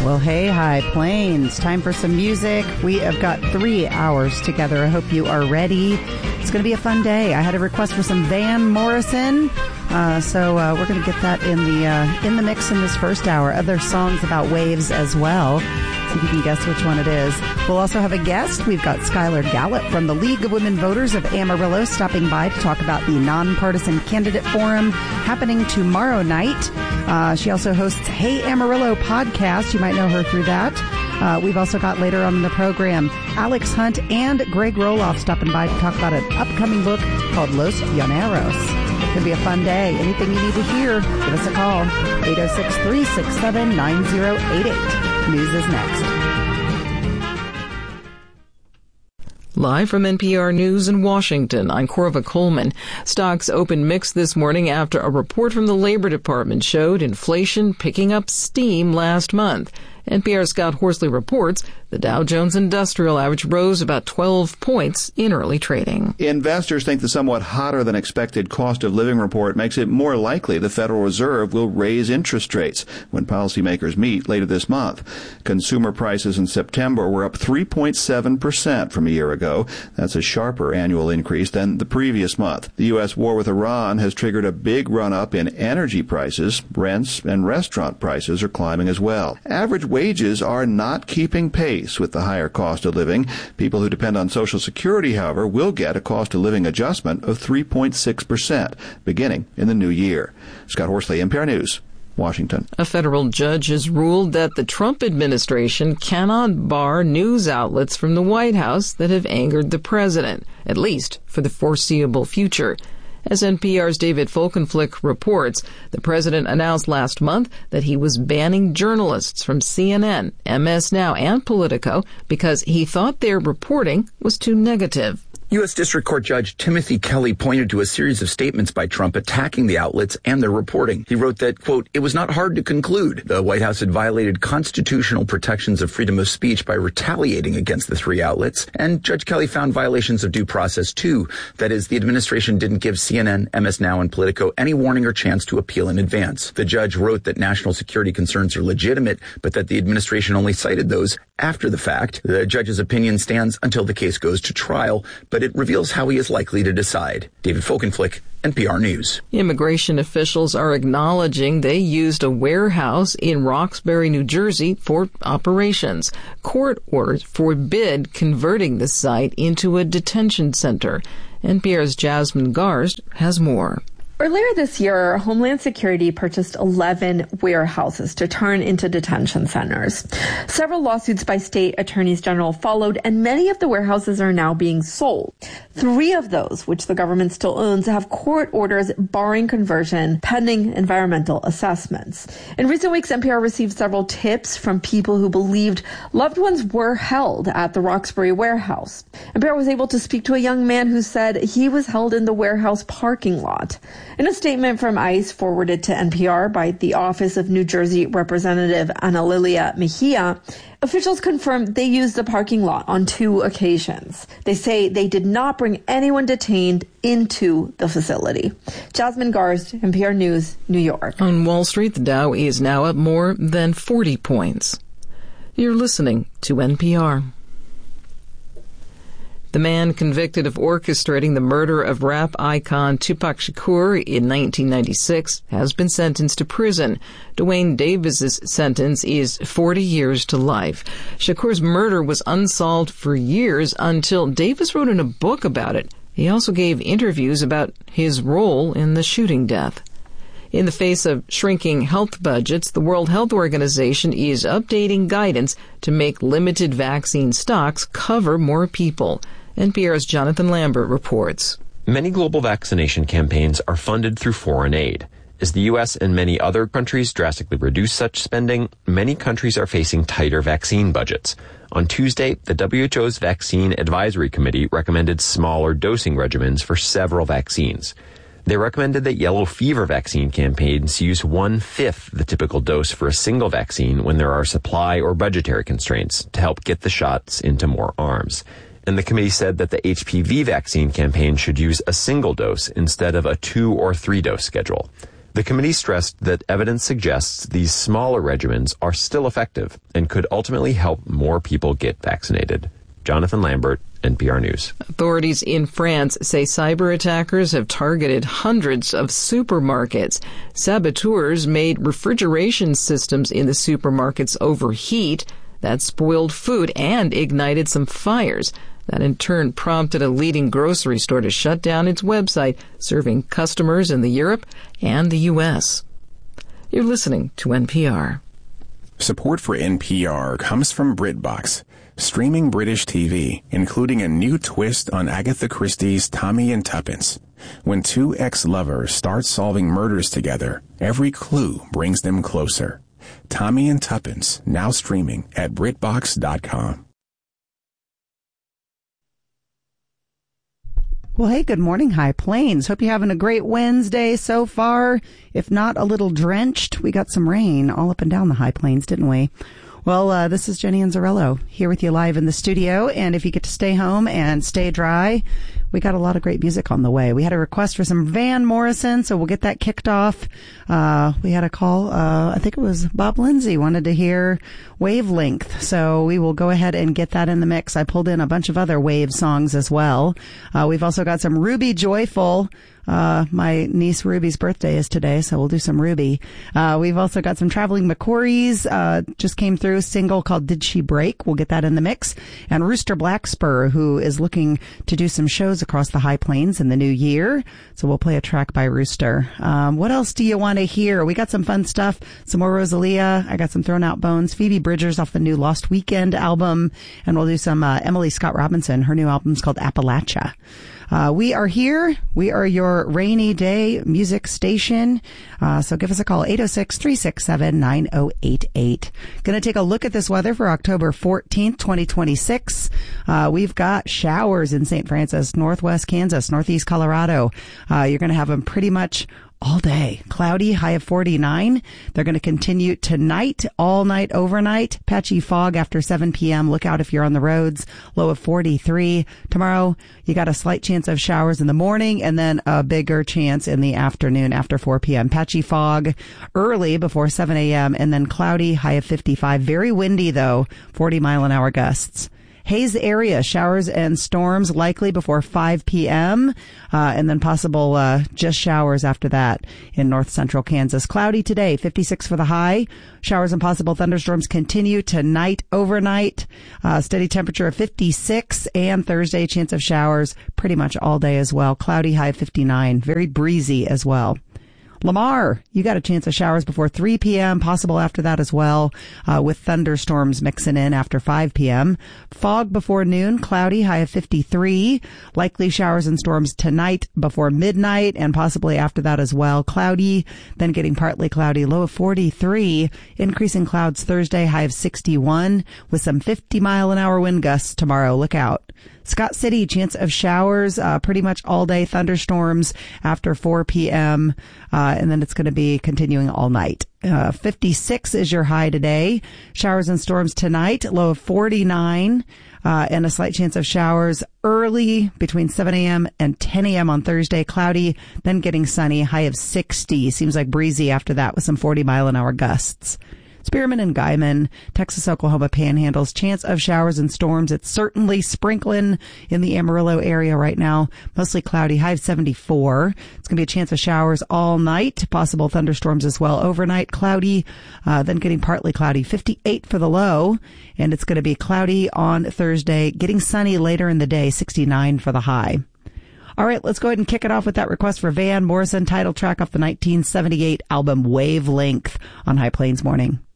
Well, hey, High Plains. Time for some music. We have got 3 hours together. I hope you are ready. It's going to be a fun day. I had a request for some Van Morrison, so we're going to get that in the mix in this first hour. Other songs about waves as well. See if you can guess which one it is. We'll also have a guest. We've got Skylar Gallup from the League of Women Voters of Amarillo stopping by to talk about the Nonpartisan Candidate Forum happening tomorrow night. She also hosts Hey Amarillo podcast. You might know her through that. We've also got later on in the program Alex Hunt and Greg Roloff stopping by to talk about an upcoming book called Los Llaneros. It's going to be a fun day. Anything you need to hear, give us a call. 806-367-9088. News is next. Live from NPR News in Washington, I'm Corva Coleman. Stocks opened mixed this morning after a report from the Labor Department showed inflation picking up steam last month. NPR's Scott Horsley reports the Dow Jones Industrial Average rose about 12 points in early trading. Investors think the somewhat hotter than expected cost of living report makes it more likely the Federal Reserve will raise interest rates when policymakers meet later this month. Consumer prices in September were up 3.7% from a year ago. That's a sharper annual increase than the previous month. The U.S. war with Iran has triggered a big run-up in energy prices. Rents and restaurant prices are climbing as well. Average wages are not keeping pace with the higher cost of living. People who depend on Social Security, however, will get a cost of living adjustment of 3.6% beginning in the new year. Scott Horsley, NPR News, Washington. A federal judge has ruled that the Trump administration cannot bar news outlets from the White House that have angered the president, at least for the foreseeable future. As NPR's David Folkenflik reports, the president announced last month that he was banning journalists from CNN, MS Now, and Politico because he thought their reporting was too negative. U.S. District Court Judge Timothy Kelly pointed to a series of statements by Trump attacking the outlets and their reporting. He wrote that, quote, "It was not hard to conclude the White House had violated constitutional protections of freedom of speech by retaliating against the 3 outlets. And Judge Kelly found violations of due process, too. That is, the administration didn't give CNN, MS Now, and Politico any warning or chance to appeal in advance. The judge wrote that national security concerns are legitimate, but that the administration only cited those after the fact. The judge's opinion stands until the case goes to trial, but it reveals how he is likely to decide." David Folkenflik, NPR News. Immigration officials are acknowledging they used a warehouse in Roxbury, New Jersey for operations. Court orders forbid converting the site into a detention center. NPR's Jasmine Garst has more. Earlier this year, Homeland Security purchased 11 warehouses to turn into detention centers. Several lawsuits by state attorneys general followed, and many of the warehouses are now being sold. 3 of those, which the government still owns, have court orders barring conversion pending environmental assessments. In recent weeks, NPR received several tips from people who believed loved ones were held at the Roxbury warehouse. NPR was able to speak to a young man who said he was held in the warehouse parking lot. In a statement from ICE forwarded to NPR by the Office of New Jersey Representative Ana Lilia Mejia, officials confirmed they used the parking lot on 2 occasions. They say they did not bring anyone detained into the facility. Jasmine Garst, NPR News, New York. On Wall Street, the Dow is now up more than 40 points. You're listening to NPR. The man convicted of orchestrating the murder of rap icon Tupac Shakur in 1996 has been sentenced to prison. Dwayne Davis's sentence is 40 years to life. Shakur's murder was unsolved for years until Davis wrote in a book about it. He also gave interviews about his role in the shooting death. In the face of shrinking health budgets, the World Health Organization is updating guidance to make limited vaccine stocks cover more people. NPR's Jonathan Lambert reports. Many global vaccination campaigns are funded through foreign aid. As the U.S. and many other countries drastically reduce such spending, many countries are facing tighter vaccine budgets. On Tuesday, the WHO's Vaccine Advisory Committee recommended smaller dosing regimens for several vaccines. They recommended that yellow fever vaccine campaigns use 1/5 the typical dose for a single vaccine when there are supply or budgetary constraints to help get the shots into more arms. And the committee said that the HPV vaccine campaign should use a single dose instead of a 2 or 3 dose schedule. The committee stressed that evidence suggests these smaller regimens are still effective and could ultimately help more people get vaccinated. Jonathan Lambert, NPR News. Authorities in France say cyber attackers have targeted hundreds of supermarkets. Saboteurs made refrigeration systems in the supermarkets overheat. That spoiled food and ignited some fires. That in turn prompted a leading grocery store to shut down its website, serving customers in Europe and the U.S. You're listening to NPR. Support for NPR comes from BritBox, streaming British TV, including a new twist on Agatha Christie's Tommy and Tuppence. When two ex-lovers start solving murders together, every clue brings them closer. Tommy and Tuppence, now streaming at BritBox.com. Well, hey, good morning, High Plains. Hope you're having a great Wednesday so far. If not a little drenched, we got some rain all up and down the High Plains, didn't we? Well, this is Jenny Anzarello here with you live in the studio. And if you get to stay home and stay dry, we got a lot of great music on the way. We had a request for some Van Morrison, so we'll get that kicked off. We had a call, I think it was Bob Lindsay wanted to hear Wavelength. So we will go ahead and get that in the mix. I pulled in a bunch of other Wave songs as well. We've also got some Ruby Joyful. My niece Ruby's birthday is today, so we'll do some Ruby. We've also got some Traveling McCourys, just came through, a single called Did She Break? We'll get that in the mix. And Rooster Blackspur, who is looking to do some shows across the High Plains in the new year. So we'll play a track by Rooster. What else do you want to hear? We got some fun stuff. Some more Rosalia. I got some Thrown Out Bones. Phoebe Bridgers off the new Lost Weekend album. And we'll do some Emily Scott Robinson. Her new album's called Appalachia. We are here. We are your rainy day music station. So give us a call, 806-367-9088. Going to take a look at this weather for October 14th, 2026. We've got showers in St. Francis, northwest Kansas, northeast Colorado. You're going to have them pretty much all day. Cloudy, high of 49. They're going to continue tonight, all night, overnight. Patchy fog after 7 p.m. Look out if you're on the roads. Low of 43. Tomorrow, you got a slight chance of showers in the morning and then a bigger chance in the afternoon after 4 p.m. Patchy fog early before 7 a.m. and then cloudy, high of 55. Very windy, though, 40-mile-an-hour gusts. Haze area, showers and storms likely before 5 p.m. And then possible just showers after that in north central Kansas. Cloudy today, 56 for the high. Showers and possible thunderstorms continue tonight, overnight. Steady temperature of 56, and Thursday, chance of showers pretty much all day as well. Cloudy, high of 59. Very breezy as well. Lamar, you got a chance of showers before 3 p.m., possible after that as well, with thunderstorms mixing in after 5 p.m. Fog before noon, cloudy, high of 53. Likely showers and storms tonight before midnight and possibly after that as well. Cloudy, then getting partly cloudy, low of 43. Increasing clouds Thursday, high of 61 with some 50-mile-an-hour wind gusts tomorrow. Look out. Scott City, chance of showers, pretty much all day, thunderstorms after 4 p.m., and then it's going to be continuing all night. 56 is your high today. Showers and storms tonight, low of 49, and a slight chance of showers early between 7 a.m. and 10 a.m. on Thursday. Cloudy, then getting sunny, high of 60. Seems like breezy after that with some 40-mile-an-hour gusts. Spearman and Guyman, Texas, Oklahoma panhandles, chance of showers and storms. It's certainly sprinkling in the Amarillo area right now. Mostly cloudy, high of 74. It's going to be a chance of showers all night. Possible thunderstorms as well overnight. Cloudy, then getting partly cloudy. 58 for the low. And it's going to be cloudy on Thursday. Getting sunny later in the day. 69 for the high. All right, let's go ahead and kick it off with that request for Van Morrison, title track off the 1978 album Wavelength on High Plains Morning.